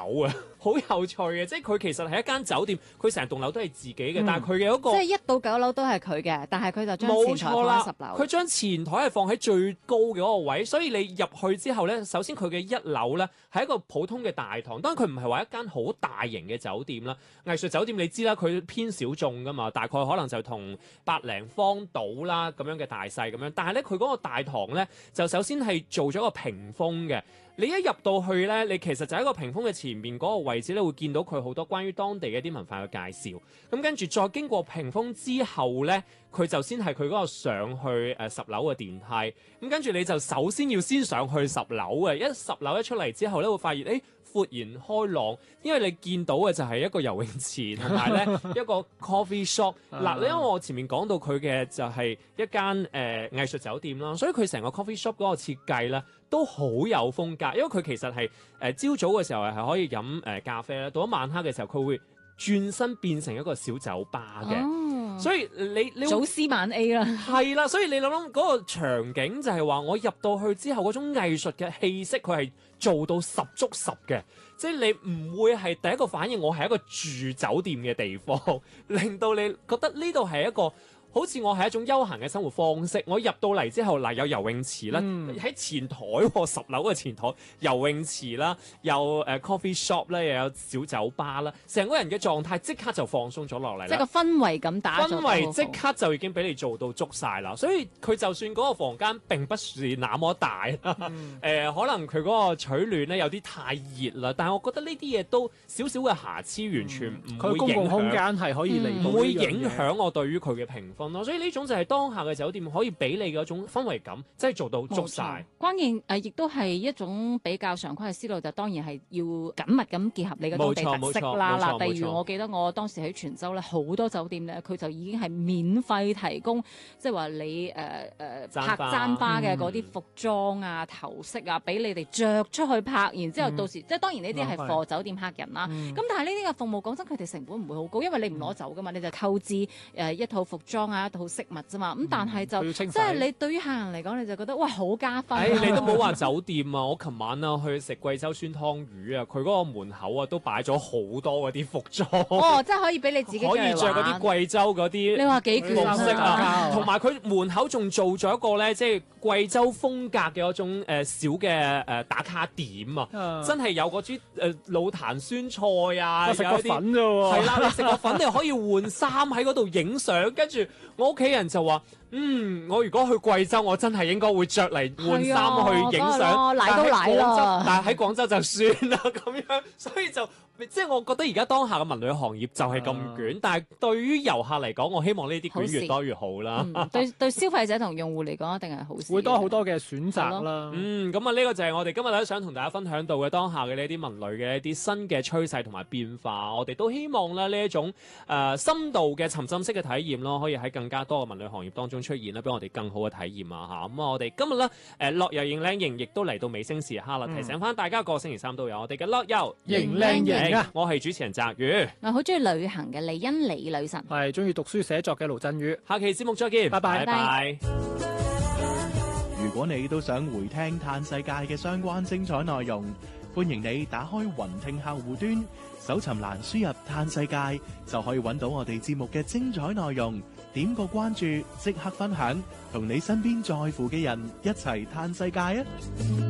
樓啊，好有趣嘅。即係佢其實係一間酒店，佢成棟樓都係自己嘅，但係佢嘅一個即係1到9樓都係佢嘅，但係佢就將前台放喺10樓。 佢將前台係放喺最高嘅嗰個位，所以你入去之後呢，首先佢嘅1樓呢係一個普通嘅大堂，當然佢唔係話一間好大型嘅酒店啦。藝術酒店你知啦，佢偏小眾噶嘛，大概可能就同100零方到啦咁樣嘅大細咁樣。但係呢，佢嗰個大堂呢，就首先係做咗個屏風嘅。你一入到去呢，你其實就喺個屏風嘅前面嗰個位置咧，會見到佢好多關於當地嘅一啲文化嘅介紹。咁跟住再經過屏風之後呢，佢就先係佢嗰個上去10樓嘅電梯。咁跟住你就首先要先上去10樓嘅，一10樓一出嚟之後呢，會發現豁然開朗，因為你見到嘅就係一個游泳池同埋咧一個 coffee shop。嗱，因為我前面講到佢嘅就係一間藝術酒店啦，所以佢成個 coffee shop 嗰個設計咧都好有風格。因為佢其實係朝早嘅時候係可以飲咖啡啦，到咗晚黑嘅時候佢會轉身變成一個小酒吧嘅。所以你早 C 晚 A 啦， 係啦，所以你諗嗰個場景就係話，我入到去之後嗰種藝術嘅氣息，佢係做到10足10嘅，即係你唔會係第一個反應，我係一個住酒店嘅地方，令到你覺得呢度係一個好似我係一種休閒嘅生活方式。我入到嚟之後，嗱有游泳池啦，喺前台10樓嘅前台游泳池啦，有coffee shop 啦，又有小酒吧啦，成個人嘅狀態即刻就放鬆咗落嚟啦。 即係個氛圍咁打造， 氛圍即刻就已經俾你做到足晒啦。所以佢就算嗰個房間並不是那麼大啦，可能佢嗰個取暖咧有啲太熱啦，但係我覺得呢啲嘢都少少嘅瑕疵，完全唔會影響。 佢公共空間係可以嚟到唔會影響我對於佢嘅評分咯。所以呢種就係當下嘅酒店可以俾你嗰種氛圍感，即係做到足晒。 關鍵亦都係一種比較常規嘅思路，就當然係要緊密咁結合你嘅當地特色啦。嗱，例如我記得我當時喺泉州咧，好多酒店咧，佢就已經係免費提供，即係話你拍簪花嘅嗰啲服裝啊、頭飾啊，俾你哋着出去拍，然之後到時即係當然呢啲係貨酒店客人啦。咁但係呢啲嘅服務講真，佢哋成本唔會好高，因為你唔攞走噶嘛，你就購置一套服裝啊、一套飾物啫嘛。咁但係就即係你對於客人嚟講，你就覺得哇好加分。 你都冇話酒店啊！我琴晚啊去食貴州酸湯魚啊，佢嗰個門口啊都擺咗好多嗰啲服裝。 哦，即係可以俾你自己可以着嗰啲貴州嗰啲。 你話幾服飾啊？同埋佢門口仲做咗一個咧，即係貴州風格嘅嗰種小嘅打卡點啊！真係有嗰啲老壇酸菜啊， 食個粉啫喎。 係啦，你食個粉你可以換衫喺嗰度影相，跟住我屋企人就話。我如果去貴州，我真係應該會着嚟換衫去影相。 嚟都嚟啦， 但係喺廣州就算啦咁樣，所以就即係我覺得而家當下嘅文旅行業就係咁捲，但係對於遊客嚟講，我希望呢啲捲越多越好啦。 對消費者同用戶嚟講，一定係好事。 會多好多嘅選擇啦。 咁啊呢個就係我哋今日咧想同大家分享到嘅當下嘅呢啲文旅嘅一啲新嘅趨勢同埋變化。我哋都希望咧呢一種深度嘅沉浸式嘅體驗咯，可以喺更加多嘅文旅行業當中出現啦，俾我哋更好嘅體驗啊嚇！咁我哋今日咧樂遊認靚營亦都嚟到尾聲時刻啦，提醒翻大家個星期三都有我哋嘅樂遊認靚營啊！ 我係主持人澤宇， 我好中意旅行嘅李欣李女神， 係中意讀書寫作嘅盧振宇。 下期節目再見， 拜拜。 拜拜。 如果你都想回聽嘆世界嘅相關精彩內容，歡迎你打開雲聽客戶端，搜尋欄輸入嘆世界，就可以揾到我哋節目嘅精彩內容。點個關注，即刻分享，同你身邊在乎嘅人一齊嘆世界啊！